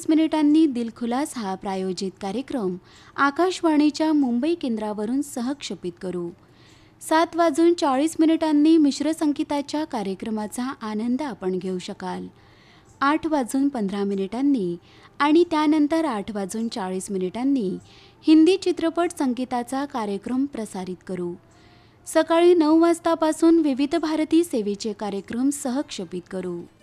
35 मिनिटांनी दिलखुलास हा प्रायोजित कार्यक्रम आकाशवाणीच्या मुंबई केंद्रावरून सहक्षेपित करू. 7:40 मिनिटांनी मिश्र संगीताच्या कार्यक्रमाचा आनंद आपण घेऊ शकाल. 8:15 मिनिटांनी आणि त्यानंतर 8:40 मिनिटांनी हिंदी चित्रपट संगीताचा कार्यक्रम प्रसारित करू. सकाळी 9 वाजतापासून विविध भारती सेवेचे कार्यक्रम सहक्षेपित करू.